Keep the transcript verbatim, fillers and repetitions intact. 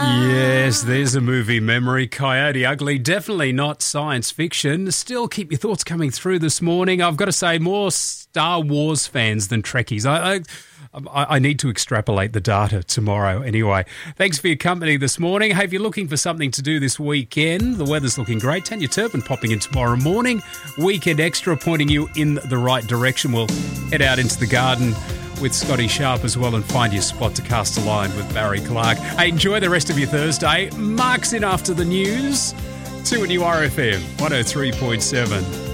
Yes, there's a movie memory. Coyote Ugly, definitely not science fiction. Still keep your thoughts coming through this morning. I've got to say, more Star Wars fans than Trekkies. I, I, I need to extrapolate the data tomorrow anyway. Thanks for your company this morning. Hey, if you're looking for something to do this weekend, the weather's looking great. Tanya Turpin popping in tomorrow morning. Weekend Extra pointing you in the right direction. We'll head out into the garden with Scotty Sharp as well and find your spot to cast a line with Barry Clark. Hey, enjoy the rest of your Thursday. Mark's in after the news. To a new R F M one oh three point seven.